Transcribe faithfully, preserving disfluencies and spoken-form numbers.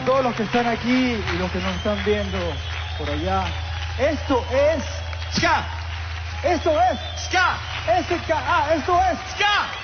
todos los que están aquí y los que nos están viendo por allá. Esto es Ska. Esto es Ska. S K A. Esto es Ska.